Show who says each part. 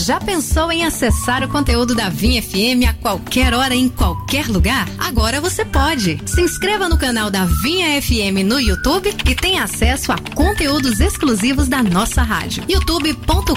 Speaker 1: Já pensou em acessar o conteúdo da Vinha FM a qualquer hora, em qualquer lugar? Agora você pode. Se inscreva no canal da Vinha FM no YouTube e tenha acesso a conteúdos exclusivos da nossa rádio. youtube.com